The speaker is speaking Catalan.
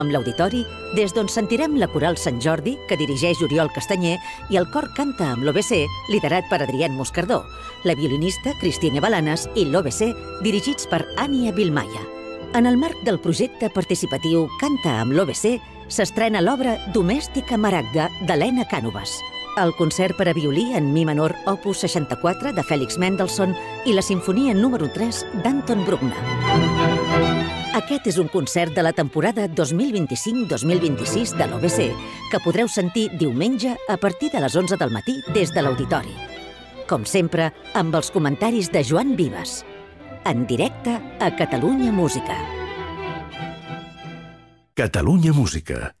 Amb l'Auditori, des d'on sentirem la Coral Sant Jordi, que dirigeix Oriol Castanyer, i el cor Canta amb l'OBC, liderat per Adrián Moscardó, la violinista Cristina Balanes i l'OBC, dirigits per Ània Vilmaia. En el marc del projecte participatiu Canta amb l'OBC, s'estrena l'obra Domèstica Maragda d'Helena Cànovas, el concert per a violí en mi menor opus 64 de Félix Mendelssohn i la sinfonia número 3 d'Anton Bruckner. Aquest és un concert de la temporada 2025-2026 de l'OBC que podreu sentir diumenge a partir de les 11 del matí des de l'Auditori. Com sempre, amb els comentaris de Joan Vives. En directe a Catalunya Música. Catalunya Música.